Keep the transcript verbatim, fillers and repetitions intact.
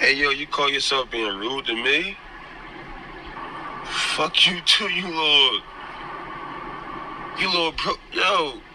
Hey, yo, you call yourself being rude to me? Fuck you too, you little, you little bro, yo.